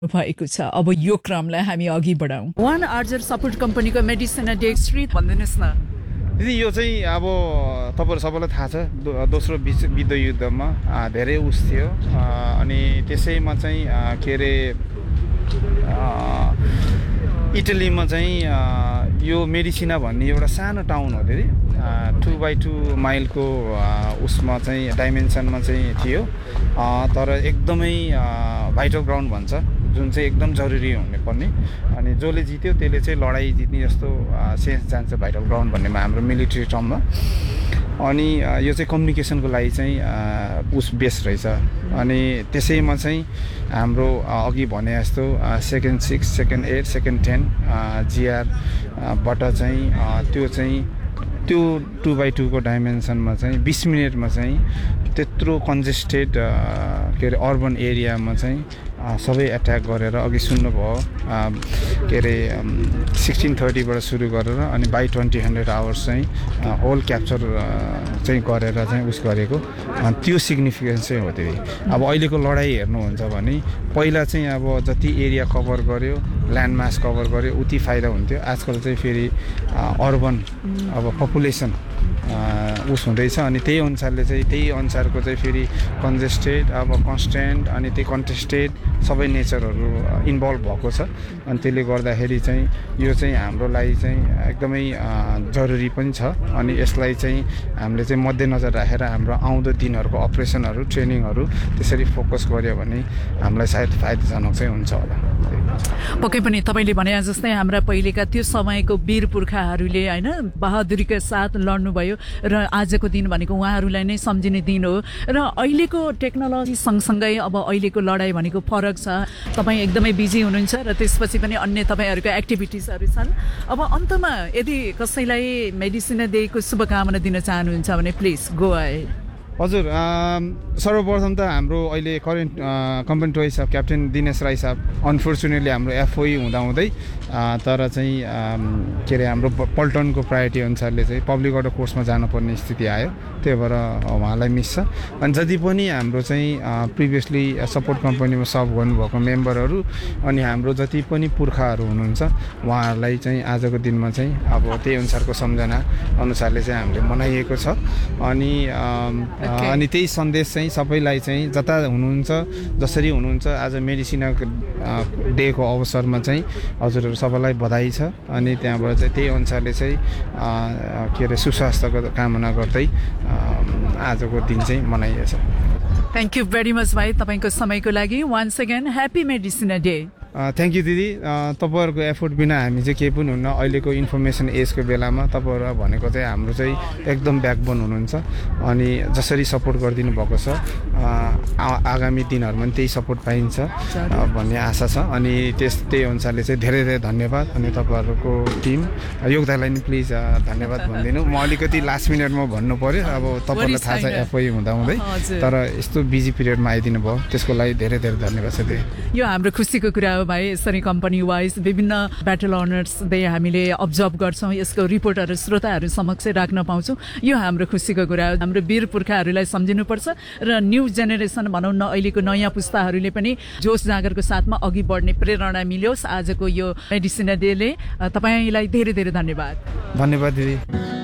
भएको छ। अब यो क्रमलाई हामी अघि बढाउँ। वान आर्जर सपोर्ट कम्पनीको मेडिसिना डे श्री भनिदिनुहोस् न। दिदी यो चाहिँ अब तपाईँहरू सबैलाई थाहा छ दोस्रो विश्व युद्धमा धेरै उस थियो अनि त्यसैमा चाहिँ के अरे इटलीमा चाहिँ यो मेडिसिना भन्ने एउटा सानो टाउन हो दिदी 2x2 माइलको उसमा चाहिँ डाइमेन्सनमा चाहिँ थियो तर एकदमै भाइटल ग्राउन्ड भन्छ जुन चाहिँ एकदम जरुरी हुने पर्ने अनि जसले जित्यो त्यसले चाहिँ लडाइँ जित्ने जस्तो सेन्स जान्छ भाइटल ग्राउन्ड भन्नेमा हाम्रो मिलिट्री टर्ममा अनि यो चाहिँ कम्युनिकेसनको लागि चाहिँ उस बेस रहेछ अनि त्यसैमा चाहिँ हाम्रो अघि भने जस्तो सेकेन्ड 6 सेकेन्ड 8 सेकेन्ड 10 जिआरबाट चाहिँ त्यो 2x2 को डाइमेन्सनमा चाहिँ 20 मिनटमा चाहिँ त्यत्रो कन्जेस्टेड के अरे अर्बन एरियामा चाहिँ सबै एट्याक गरेर अघि सुन्नुभयो के अरे 1630बाट सुरु गरेर अनि बाई 2000 आवर्स चाहिँ होल क्याप्चर चाहिँ गरेर चाहिँ उस गरेको त्यो सिग्निफिकेन्स चाहिँ हो त्यो। अब अहिलेको लडाइँ हेर्नुहुन्छ भने पहिला चाहिँ अब जति एरिया कभर गर्यो ल्यान्ड मास कभर गर्यो उति फाइदा हुन्थ्यो। आजकल चाहिँ फेरि अर्बन अब पपुलेसन उस हुँदैछ अनि त्यही अनुसारले चाहिँ त्यही अनुसारको चाहिँ फेरि कन्जेस्टेड अब कन्स्टेन्ट अनि त्यही कन्टेस्टेड सबै नेचरहरू इन्भल्भ भएको छ अनि त्यसले गर्दाखेरि चाहिँ यो चाहिँ हाम्रो लागि चाहिँ एकदमै जरुरी पनि छ अनि यसलाई चाहिँ हामीले चाहिँ मध्यनजर राखेर हाम्रो आउँदो दिनहरूको अपरेसनहरू ट्रेनिङहरू त्यसरी फोकस गर्यो भने हामीलाई सायद फाइदाजनक चाहिँ हुन्छ होला। पक्कै पनि तपाईँले भने जस्तै हाम्रा पहिलेका त्यो समयको वीर पुर्खाहरूले होइन बहादुरीका साथ लड्नुभयो र आजको दिन भनेको उहाँहरूलाई नै सम्झिने दिन हो र अहिलेको टेक्नोलोजी सँगसँगै अब अहिलेको लडाइँ भनेको फरक छ। तपाईँ एकदमै बिजी हुनुहुन्छ र त्यसपछि पनि अन्य तपाईँहरूको एक्टिभिटिजहरू छन्। अब अन्तमा यदि कसैलाई मेडिसिना डेको शुभकामना दिन चाहनुहुन्छ भने प्लिज गो अहेड। हजुर सर्वप्रथम त हाम्रो अहिले करेन्ट कम्पनी टोय साहब क्याप्टेन दिनेश राई साहब अनफर्चुनेटली हाम्रो एफओई हुँदाहुँदै तर चाहिँ के अरे हाम्रो पल्टनको प्रायोरिटी अनुसारले चाहिँ पब्लिक अर्डर कोर्समा जानुपर्ने स्थिति आयो त्यही भएर उहाँलाई मिस छ अनि जति पनि हाम्रो चाहिँ प्रिभियसली सपोर्ट कम्पनीमा सर्भ गर्नुभएको मेम्बरहरू अनि हाम्रो जति पनि पुर्खाहरू हुनुहुन्छ उहाँहरूलाई चाहिँ आजको दिनमा चाहिँ अब त्यही अनुसारको सम्झना अनुसारले चाहिँ हामीले मनाइएको छ अनि त्यही सन्देश चाहिँ सबैलाई चाहिँ जता हुनुहुन्छ जसरी हुनुहुन्छ आज मेडिसिना डेको अवसरमा चाहिँ हजुरहरू सबैलाई बधाई छ अनि त्यहाँबाट चाहिँ त्यही अनुसारले चाहिँ के अरे सुस्वास्थ्यको कामना गर्दै आजको दिन चाहिँ मनाइएछ। थ्याङ्क यू भेरी मच भाइ तपाईँको समयको लागि। Once again happy मेडिसिना day. Thank you दिदी। तपाईँहरूको एफोर्ट बिना हामी चाहिँ केही पनि हुन्न। अहिलेको इन्फर्मेसन एजको बेलामा तपाईँहरू भनेको चाहिँ हाम्रो चाहिँ एकदम ब्याकबोन हुनुहुन्छ अनि जसरी सपोर्ट गरिदिनु भएको छ आगामी दिनहरूमा पनि त्यही सपोर्ट पाइन्छ भन्ने आशा छ अनि त्यही अनुसारले चाहिँ धेरै धेरै धन्यवाद अनि तपाईँहरूको टिम योगदानलाई नि प्लिज धन्यवाद भनिदिनु। म अलिकति लास्ट मिनटमा भन्नु पऱ्यो अब तपाईँलाई थाहा छ एफओई हुँदाहुँदै तर यस्तो बिजी पिरियडमा आइदिनु भयो त्यसको लागि धेरै धेरै धन्यवाद छ। यो हाम्रो खुसीको कुरा हो भाइ। यसरी कम्पनी वाइज विभिन्न ब्याटल अनर्स डे हामीले अब्जर्भ गर्छौँ यसको रिपोर्टहरू श्रोताहरू समक्ष राख्न पाउँछौँ। यो हाम्रो खुसीको कुरा हो। हाम्रो वीर पुर्खाहरूलाई सम्झिनुपर्छ र न्यू जेनेरेसन भनौँ न अहिलेको नयाँ पुस्ताहरूले पनि जोस जागरको साथमा अघि बढ्ने प्रेरणा मिलोस्। आजको यो मेडिसिना डेले। तपाईँलाई धेरै धेरै धन्यवाद। धन्यवाद दिदी।